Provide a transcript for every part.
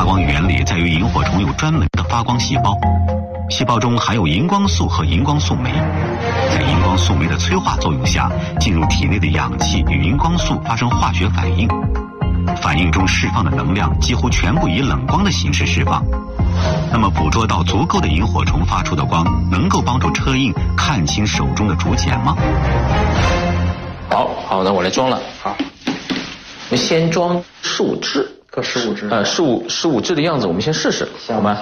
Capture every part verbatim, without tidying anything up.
光原理在于萤火虫有专门的发光细胞，细胞中含有荧光素和荧光素酶，在荧光素酶的催化作用下，进入体内的氧气与荧光素发生化学反应，反应中释放的能量几乎全部以冷光的形式释放。那么捕捉到足够的萤火虫发出的光，能够帮助车印看清手中的竹简吗？ 好，好，那我来装了。好，我们先装十五支， 各十五支。 呃，十五十五支的样子，我们先试试，好吗？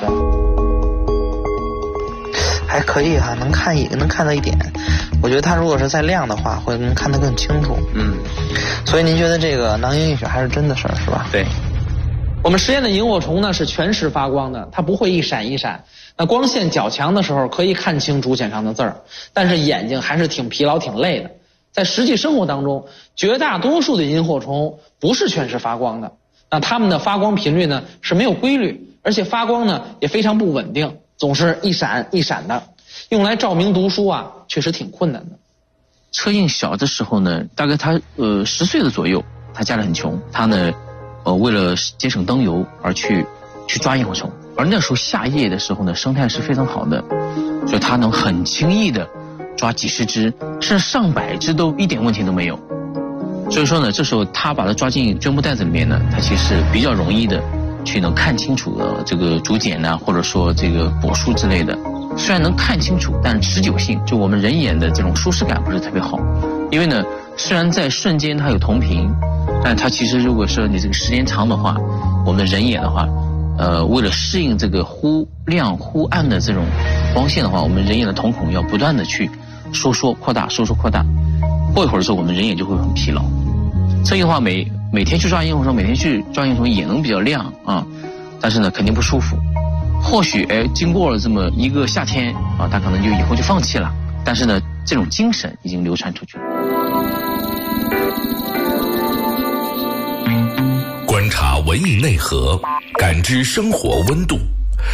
还可以哈、啊，能看一能看到一点。我觉得它如果是再亮的话，会能看得更清楚。嗯，所以您觉得这个囊萤映雪还是真的事儿是吧？ 对。 我们实验的萤火虫呢是全时发光的，它不会一闪一闪。那光线较强的时候可以看清竹简上的字儿，但是眼睛还是挺疲劳、挺累的。在实际生活当中，绝大多数的萤火虫不是全时发光的。那它们的发光频率呢是没有规律，而且发光呢也非常不稳定，总是一闪一闪的。用来照明读书啊，确实挺困难的。 车印小的时候呢，大概他呃十岁的左右，他家里很穷，他呢。呃，为了节省灯油而去去抓萤火虫，而那时候夏夜的时候呢，生态是非常好的，所以他能很轻易的抓几十只，甚至上百只都一点问题都没有。所以说呢，这时候他把它抓进绢布袋子里面呢，他其实比较容易的去能看清楚的这个竹简呢，或者说这个帛书之类的。虽然能看清楚，但持久性就我们人眼的这种舒适感不是特别好，因为呢，虽然在瞬间它有同频。但它其实如果说你这个时间长的话，我们的人眼的话，呃，为了适应这个忽亮忽暗的这种光线的话，我们人眼的瞳孔要不断的去收缩扩大，收缩扩大。过一会儿的时候，我们人眼就会很疲劳。这样的话，每每天去抓萤火虫，每天去抓萤火虫也能比较亮啊，但是呢，肯定不舒服。或许哎，经过了这么一个夏天啊，他可能就以后就放弃了。但是呢，这种精神已经流传出去了。 观察文艺内核，感知生活温度。